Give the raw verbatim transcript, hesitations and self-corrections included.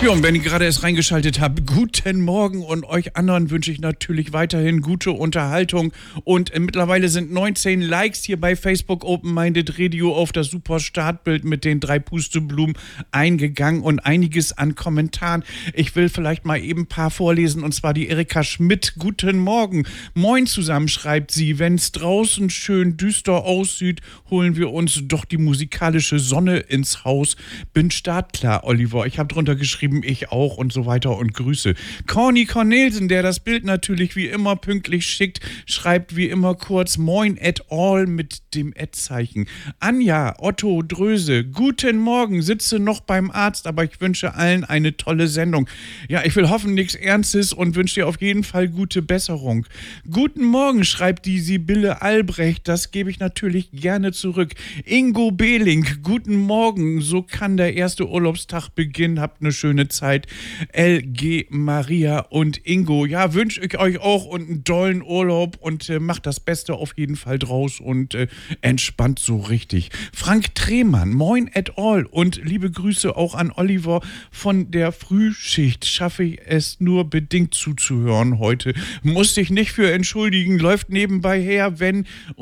Ja, und wenn ihr gerade erst reingeschaltet habt, guten Morgen, und euch anderen wünsche ich natürlich weiterhin gute Unterhaltung. Und äh, mittlerweile sind neunzehn Likes hier bei Facebook Open Minded Radio auf das super Startbild mit den drei Pusteblumen eingegangen und einiges an Kommentaren. Ich will vielleicht mal eben ein paar vorlesen, und zwar die Erika Schmidt. Guten Morgen. Moin zusammen, schreibt sie. Wenn es draußen schön düster aussieht, holen wir uns doch die musikalische Sonne ins Haus. Bin startklar, Oliver. Ich habe drunter geschrieben, ich auch, und so weiter, und Grüße. Corny Cornelsen, der das Bild natürlich wie immer pünktlich schickt, schreibt wie immer kurz Moin et al. Mit dem Ad-Zeichen. Anja Otto Dröse, guten Morgen, sitze noch beim Arzt, aber ich wünsche allen eine tolle Sendung. Ja, ich will hoffen, nichts Ernstes, und wünsche dir auf jeden Fall gute Besserung. Guten Morgen, schreibt die Sibylle Albrecht, das gebe ich natürlich gerne zurück. Ingo Behling, guten Morgen, so kann der erste Urlaubstag beginnen, habt eine schöne Zeit. L G Maria und Ingo, ja, wünsche ich euch auch und einen tollen Urlaub, und äh, macht das Beste auf jeden Fall draus und äh, entspannt so richtig. Frank Tremann, moin et al. Und liebe Grüße auch an Oliver von der Frühschicht. Schaffe ich es nur bedingt zuzuhören heute. Musste ich nicht für entschuldigen, läuft nebenbei her, wenn